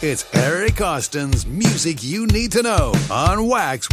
It's Eric Austin's Music You Need to Know on Wax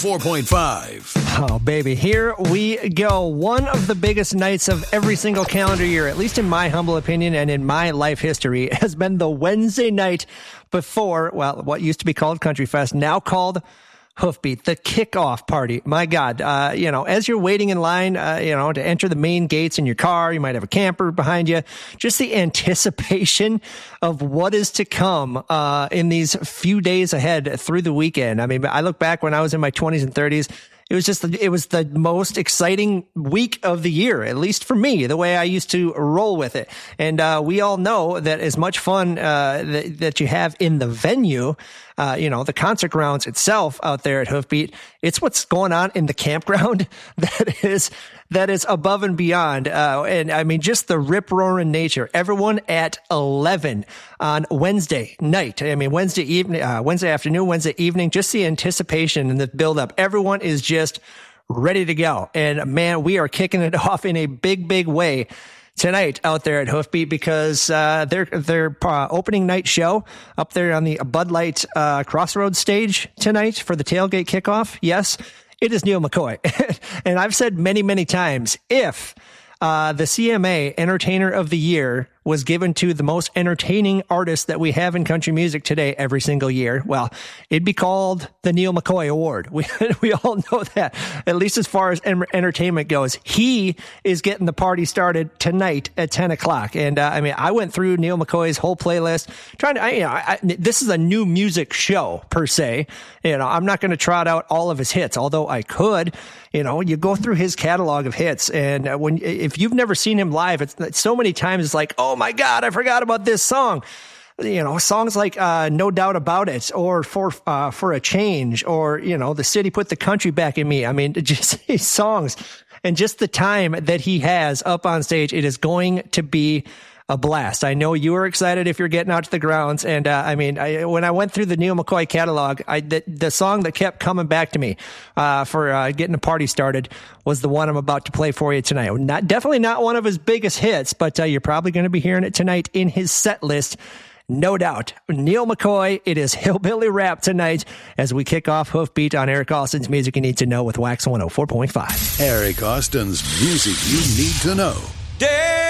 104.5. Oh, baby, here we go. One of the biggest nights of every single calendar year, at least in my humble opinion and in my life history, has been the Wednesday night before, well, what used to be called Country Fest, now called Hoofbeat, the kickoff party. My God, as you're waiting in line, to enter the main gates in your car, you might have a camper behind you. Just the anticipation of what is to come in these few days ahead through the weekend. I mean, I look back when I was in my 20s and 30s. It was the most exciting week of the year, at least for me, the way I used to roll with it. And we all know that as much fun that you have in the venue, the concert grounds itself out there at Hoofbeat, it's what's going on in the campground that is above and beyond. And I mean, just the rip-roaring nature. Everyone at 11 on Wednesday night. I mean, Wednesday afternoon, Wednesday evening, just the anticipation and the build-up. Everyone is just ready to go. And man, we are kicking it off in a big, big way tonight out there at Hoofbeat because their opening night show up there on the Bud Light Crossroads stage tonight for the tailgate kickoff. Yes, it is Neal McCoy. And I've said many, many times, if the CMA Entertainer of the Year was given to the most entertaining artist that we have in country music today every single year, well, it'd be called the Neal McCoy Award. We all know that, at least as far as entertainment goes. He is getting the party started tonight at 10 o'clock. And I went through Neal McCoy's whole playlist, trying to, this is a new music show per se. I'm not going to trot out all of his hits, although I could. You go through his catalog of hits, and if you've never seen him live, it's so many times it's like, oh my God, I forgot about this song. Songs like No Doubt About It, or For a Change, or The City Put the Country Back in Me. I mean, just these songs and just the time that he has up on stage, it is going to be a blast. I know you are excited if you're getting out to the grounds. And when I went through the Neal McCoy catalog, the song that kept coming back to me for getting the party started was the one I'm about to play for you tonight. Definitely not one of his biggest hits, but you're probably going to be hearing it tonight in his set list. No doubt. Neal McCoy, it is Hillbilly Rap tonight as we kick off Hoofbeat on Eric Austin's Music You Need to Know with Wax 104.5. Eric Austin's Music You Need to Know.